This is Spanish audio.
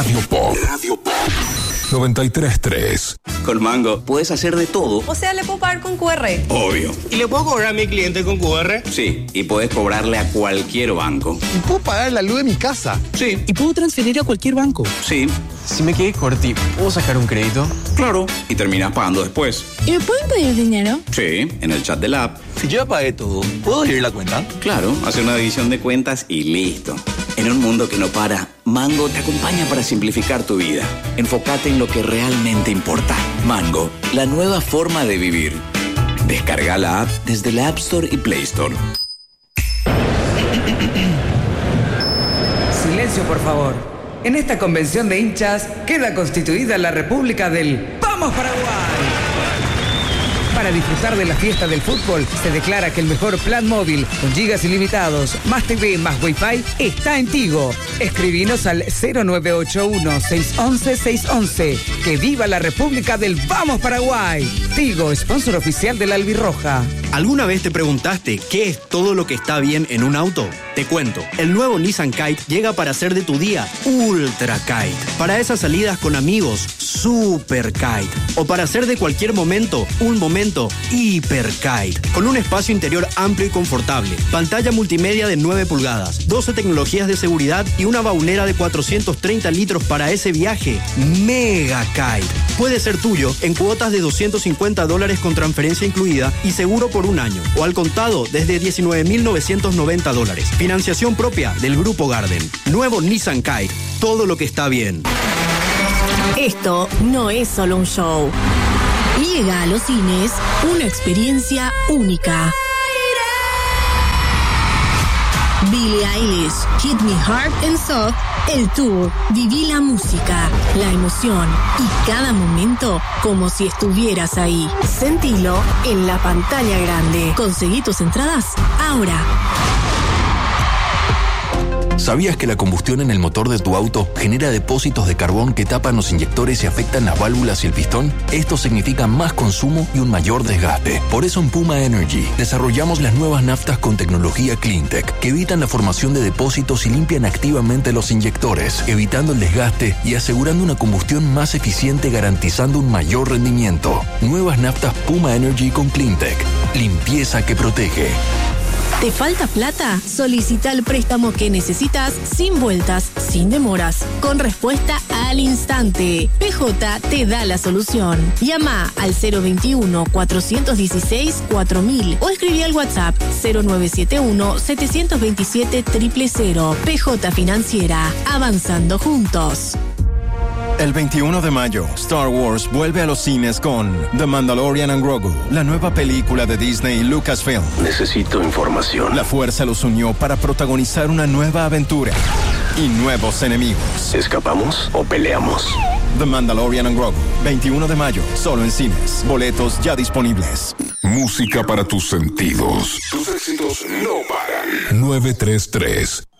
Radio Pop 93.3. Con Mango puedes hacer de todo. O sea, ¿le puedo pagar con QR? Obvio. ¿Y le puedo cobrar a mi cliente con QR? Sí, y puedes cobrarle a cualquier banco. ¿Y puedo pagar la luz de mi casa? Sí. ¿Y puedo transferir a cualquier banco? Sí. Si me quedé corti, ¿puedo sacar un crédito? Claro. Y terminas pagando después. ¿Y me pueden pedir dinero? Sí, en el chat del app. Si yo ya pagué todo, ¿puedo ir la cuenta? Claro, hacer una división de cuentas y listo. En un mundo que no para, Mango te acompaña para simplificar tu vida. Enfócate en lo que realmente importa. Mango, la nueva forma de vivir. Descarga la app desde la App Store y Play Store. Silencio, por favor. En esta convención de hinchas queda constituida la República del ¡Vamos Paraguay! Para disfrutar de la fiesta del fútbol, se declara que el mejor plan móvil con gigas ilimitados, más TV, más Wi-Fi, está en Tigo. Escribinos al 0981-611-611. ¡Que viva la República del Vamos Paraguay! Tigo, sponsor oficial de la Albirroja. ¿Alguna vez te preguntaste qué es todo lo que está bien en un auto? Te cuento, el nuevo Nissan Kite llega para hacer de tu día Ultra Kite. Para esas salidas con amigos, Super Kite. O para hacer de cualquier momento, un momento Hiper Kite. Con un espacio interior amplio y confortable, pantalla multimedia de 9 pulgadas, 12 tecnologías de seguridad y una baunera de 430 litros para ese viaje. Mega Kite. Puede ser tuyo en cuotas de $250 con transferencia incluida y seguro por un año. O al contado desde $19,990. Financiación propia del Grupo Garden. Nuevo Nissan Kite. Todo lo que está bien. Esto no es solo un show. Llega a los cines una experiencia única. Billie Eilish, Hit Me Hard and Soft, el tour. Viví la música, la emoción y cada momento como si estuvieras ahí. Sentilo en la pantalla grande. Conseguí tus entradas ahora. ¿Sabías que la combustión en el motor de tu auto genera depósitos de carbón que tapan los inyectores y afectan las válvulas y el pistón? Esto significa más consumo y un mayor desgaste. Por eso en Puma Energy desarrollamos las nuevas naftas con tecnología CleanTech que evitan la formación de depósitos y limpian activamente los inyectores, evitando el desgaste y asegurando una combustión más eficiente, garantizando un mayor rendimiento. Nuevas naftas Puma Energy con CleanTech. Limpieza que protege. ¿Te falta plata? Solicita el préstamo que necesitas sin vueltas, sin demoras, con respuesta al instante. PJ te da la solución. Llama al 021-416-4000 o escribí al WhatsApp 0971-727-000. PJ Financiera, avanzando juntos. El 21 de mayo, Star Wars vuelve a los cines con The Mandalorian and Grogu, la nueva película de Disney y Lucasfilm. Necesito información. La fuerza los unió para protagonizar una nueva aventura y nuevos enemigos. ¿Escapamos o peleamos? The Mandalorian and Grogu, 21 de mayo, solo en cines. Boletos ya disponibles. Música para tus sentidos. Tus éxitos no paran. 933